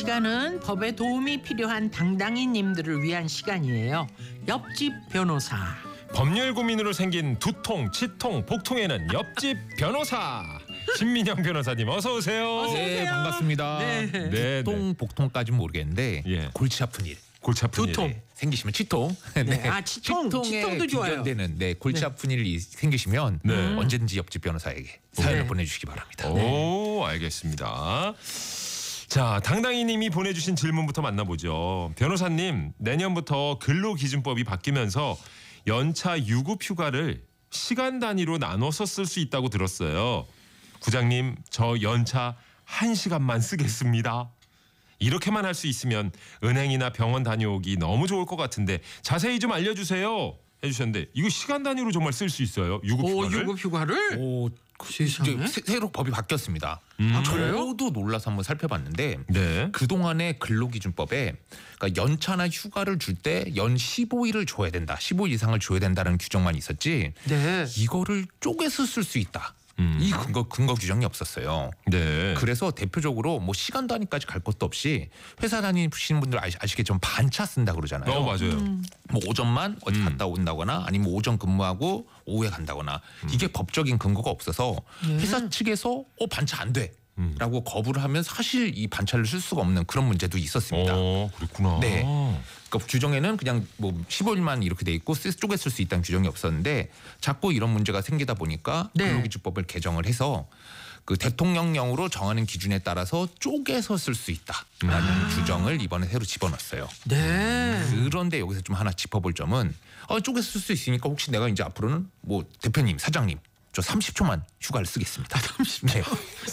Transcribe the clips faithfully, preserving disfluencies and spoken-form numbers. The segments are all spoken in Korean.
시간은 법에 도움이 필요한 당당이님들을 위한 시간이에요. 옆집 변호사. 법률 고민으로 생긴 두통, 치통, 복통에는 옆집 변호사 신민영 변호사님 어서 오세요. 어서 네, 오세요. 반갑습니다. 네. 네, 치통, 네. 복통까지는 모르겠는데 예. 골치 아픈 일, 골치 아픈 두통. 일. 생기시면 치통. 네. 아, 치통, 치통에 치통도 좋아요. 비견되는 네, 골치 네. 아픈 일이 생기시면 네. 언제든지 옆집 변호사에게 사연을 네. 보내주시기 바랍니다. 오, 알겠습니다. 자, 당당이님이 보내주신 질문부터 만나보죠. 변호사님, 내년부터 근로기준법이 바뀌면서 연차 유급휴가를 시간 단위로 나눠서 쓸 수 있다고 들었어요. 부장님, 저 연차 한 시간만 쓰겠습니다. 이렇게만 할 수 있으면 은행이나 병원 다녀오기 너무 좋을 것 같은데 자세히 좀 알려주세요. 해주셨는데 이거 시간 단위로 정말 쓸 쓸 수 있어요? 오, 유급휴가를? 유급휴가를? 오, 세상에? 이제 새- 새로 법이 바뀌었습니다. 아, 그래요? 저도 놀라서 한번 살펴봤는데 네. 그동안의 근로기준법에 그러니까 연차나 휴가를 줄 때 연 십오 일을 줘야 된다. 십오 일 이상을 줘야 된다는 규정만 있었지 네. 이거를 쪼개서 쓸 수 있다. 음. 이 근거 근거 규정이 없었어요. 네. 그래서 대표적으로 뭐 시간 단위까지 갈 것도 없이 회사 다니시는 분들 아시, 아시겠지만 반차 쓴다 그러잖아요. 어, 맞아요. 뭐 오전만 어디 음. 갔다 온다거나 아니면 오전 근무하고 오후에 간다거나 이게 법적인 근거가 없어서 네. 회사 측에서 어 반차 안 돼. 음. 라고 거부를 하면 사실 이 반차를 쓸 수가 없는 그런 문제도 있었습니다. 어, 그렇구나. 네. 그러니까 규정에는 그냥 뭐 십오 일만 이렇게 돼 있고 쓰- 쪼개 쓸 수 있다는 규정이 없었는데 자꾸 이런 문제가 생기다 보니까 네. 근로기준법을 개정을 해서 그 대통령령으로 정하는 기준에 따라서 쪼개서 쓸 수 있다라는 아. 규정을 이번에 새로 집어넣었어요. 네. 그런데 여기서 좀 하나 짚어볼 점은 어, 쪼개서 쓸 수 있으니까 혹시 내가 이제 앞으로는 뭐 대표님, 사장님 저 삼십 초만 휴가를 쓰겠습니다. 삼십 초. 네.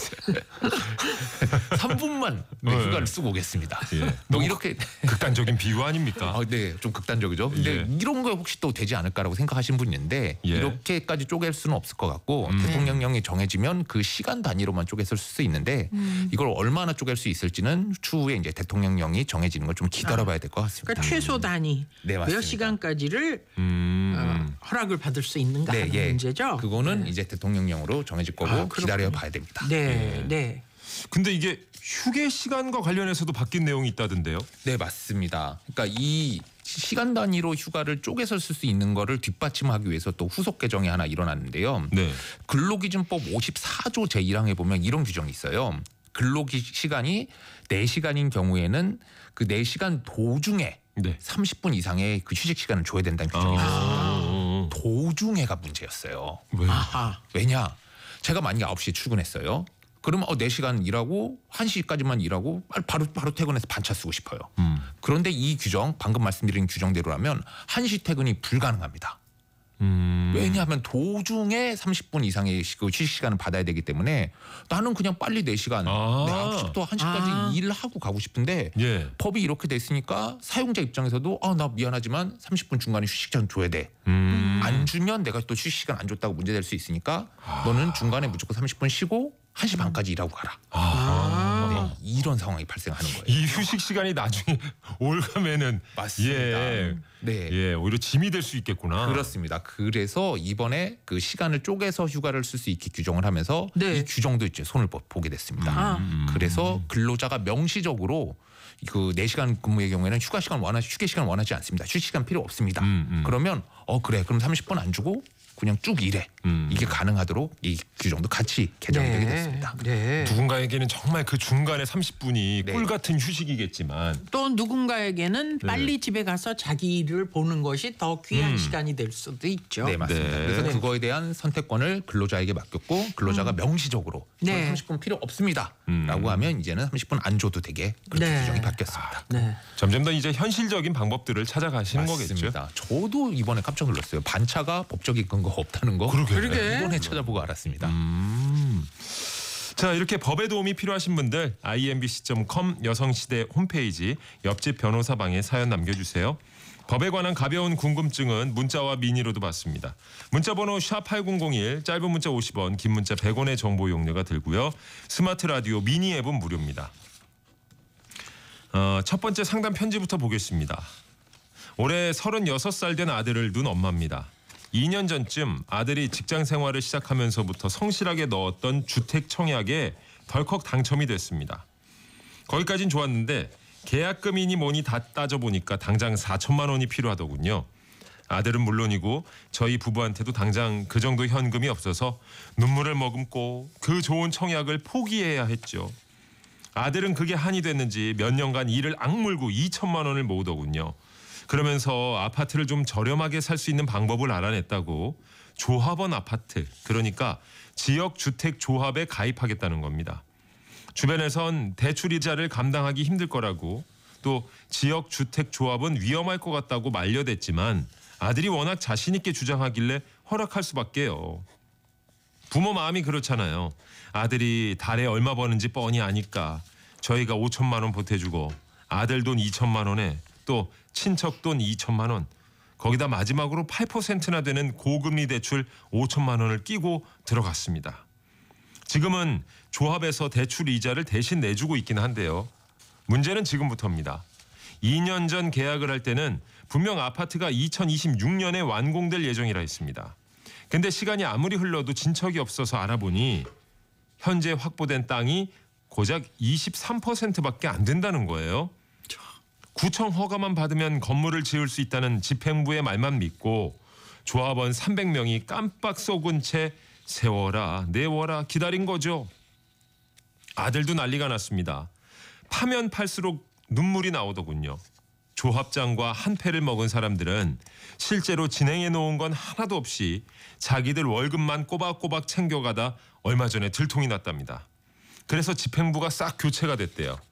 삼 분만 네, 네. 휴가를 쓰고 오겠습니다. 예. 뭐 너무 이렇게 극단적인 비유 아닙니까? 아, 네, 좀 극단적이죠. 근데 예. 이런 거 혹시 또 되지 않을까라고 생각하시는 분이 있는데 예. 이렇게까지 쪼갤 수는 없을 것 같고 음. 대통령령이 정해지면 그 시간 단위로만 쪼개서 쓸 수 있는데 이걸 얼마나 쪼갤 수 있을지는 추후에 이제 대통령령이 정해지는 걸 좀 기다려봐야 될 것 같습니다. 그러니까 최소 단위 네, 몇 맞습니다. 시간까지를 음. 어, 허락을 받을 수 있는가 네, 하는 예. 문제죠. 그거는 이제 대통령령으로 정해질 거고 아, 그렇군요. 기다려봐야 됩니다. 네, 예. 네. 근데 이게 휴게 시간과 관련해서도 바뀐 내용이 있다던데요? 네, 맞습니다. 그러니까 이 시간 단위로 휴가를 쪼개서 쓸 수 있는 거를 뒷받침하기 위해서 또 후속 개정이 하나 일어났는데요. 네. 근로기준법 오십사 조 제일 항에 보면 이런 규정이 있어요. 근로기 시간이 네 시간인 경우에는 그 네 시간 도중에 네. 삼십 분 이상의 그 휴식 시간을 줘야 된다는 규정이 있어요. 아. 도중에가 문제였어요. 왜? 아하. 왜냐? 제가 만약에 아홉 시에 출근했어요. 그러면 어, 네 시간 일하고 한 시까지만 일하고 바로 바로 퇴근해서 반차 쓰고 싶어요. 음. 그런데 이 규정, 방금 말씀드린 규정대로라면 한 시 퇴근이 불가능합니다. 음. 왜냐하면 도중에 삼십 분 이상의 그 휴식 시간을 받아야 되기 때문에 나는 그냥 빨리 네 시간, 아. 네, 아홉 시부터 한 시까지 아. 일하고 가고 싶은데 예. 법이 이렇게 됐으니까 사용자 입장에서도 아, 나 미안하지만 삼십 분 중간에 휴식 시간 줘야 돼. 음. 안 주면 내가 또 휴식 시간 안 줬다고 문제될 수 있으니까 너는 중간에 무조건 삼십 분 쉬고 한 시 반까지 일하고 가라. 아. 네, 이런 상황이 발생하는 거예요. 이 휴식 시간이 나중에 올가면은 맞습니다. 예. 네. 예, 오히려 짐이 될 수 있겠구나. 그렇습니다. 그래서 이번에 그 시간을 쪼개서 휴가를 쓸 수 있게 규정을 하면서 네. 이 규정도 이제 손을 보- 보게 됐습니다. 아. 그래서 근로자가 명시적으로 그 네 시간 근무의 경우에는 휴가 시간 원하 휴게 시간 원하지 않습니다. 휴식 시간 필요 없습니다. 음, 음. 그러면 어 그래 그럼 삼십 분 안 주고 그냥 쭉 일해. 음. 이게 가능하도록 이 규정도 같이 개정이 되게 됐습니다. 네. 누군가에게는 정말 그 중간에 삼십 분이 네. 꿀 같은 휴식이겠지만 또 누군가에게는 네. 빨리 집에 가서 자기 일을 보는 것이 더 귀한 음. 시간이 될 수도 있죠. 네 맞습니다. 네. 그래서 네. 그거에 대한 선택권을 근로자에게 맡겼고 근로자가 명시적으로 저는 네. 삼십 분 필요 없습니다라고 음. 하면 이제는 삼십 분 안 줘도 되게 그렇게 네. 규정이 바뀌었습니다. 네. 점점 더 이제 현실적인 방법들을 찾아가시는 거겠죠. 맞습니다. 저도 이번에 깜짝 놀랐어요. 반차가 법적인 근거가 없다는 거. 그러게. 그러게. 이번에 찾아보고 알았습니다. 음. 자, 이렇게 법의 도움이 필요하신 분들 아이엠비씨 닷 컴 여성시대 홈페이지 옆집 변호사방에 사연 남겨주세요. 법에 관한 가벼운 궁금증은 문자와 미니로도 받습니다. 문자번호 샵 팔공공일, 짧은 문자 오십 원, 긴 문자 백 원의 정보 용료가 들고요. 스마트 라디오 미니 앱은 무료입니다. 어, 첫 번째 상담 편지부터 보겠습니다. 올해 서른여섯 살 된 아들을 둔 엄마입니다. 이 년 전쯤 아들이 직장 생활을 시작하면서부터 성실하게 넣었던 주택 청약에 덜컥 당첨이 됐습니다. 거기까진 좋았는데 계약금이니 뭐니 다 따져보니까 당장 사천만 원이 필요하더군요. 아들은 물론이고 저희 부부한테도 당장 그 정도 현금이 없어서 눈물을 머금고 그 좋은 청약을 포기해야 했죠. 아들은 그게 한이 됐는지 몇 년간 이를 악물고 이천만 원을 모으더군요. 그러면서 아파트를 좀 저렴하게 살 수 있는 방법을 알아냈다고 조합원 아파트, 그러니까 지역주택조합에 가입하겠다는 겁니다. 주변에선 대출이자를 감당하기 힘들 거라고, 또 지역주택조합은 위험할 것 같다고 말려댔지만 아들이 워낙 자신 있게 주장하길래 허락할 수밖에요. 부모 마음이 그렇잖아요. 아들이 달에 얼마 버는지 뻔히 아니까 저희가 오천만 원 보태주고 아들 돈 이천만 원에 또 친척 돈 이천만 원, 거기다 마지막으로 팔 퍼센트나 되는 고금리 대출 오천만 원을 끼고 들어갔습니다. 지금은 조합에서 대출 이자를 대신 내주고 있긴 한데요. 문제는 지금부터입니다. 이 년 전 계약을 할 때는 분명 아파트가 이천이십육 년에 완공될 예정이라 했습니다. 근데 시간이 아무리 흘러도 진척이 없어서 알아보니 현재 확보된 땅이 고작 이십삼 퍼센트밖에 안 된다는 거예요. 구청 허가만 받으면 건물을 지을 수 있다는 집행부의 말만 믿고 조합원 삼백 명이 깜빡 속은 채 세워라 내워라 기다린 거죠. 아들도 난리가 났습니다. 파면 팔수록 눈물이 나오더군요. 조합장과 한 패를 먹은 사람들은 실제로 진행해 놓은 건 하나도 없이 자기들 월급만 꼬박꼬박 챙겨가다 얼마 전에 들통이 났답니다. 그래서 집행부가 싹 교체가 됐대요.